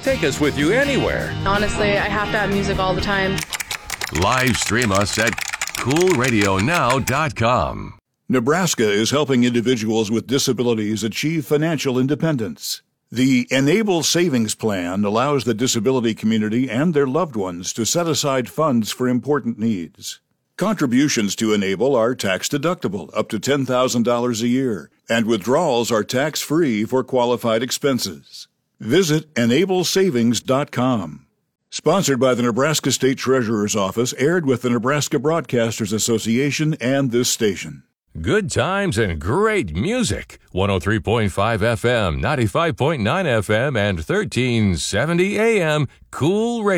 Take us with you anywhere. Honestly, I have to have music all the time. Live stream us at coolradionow.com. Nebraska is helping individuals with disabilities achieve financial independence. The Enable Savings Plan allows the disability community and their loved ones to set aside funds for important needs. Contributions to Enable are tax-deductible up to $10,000 a year, and withdrawals are tax-free for qualified expenses. Visit enablesavings.com. Sponsored by the Nebraska State Treasurer's Office, aired with the Nebraska Broadcasters Association and this station. Good times and great music. 103.5 FM, 95.9 FM, and 1370 AM. Cool Radio.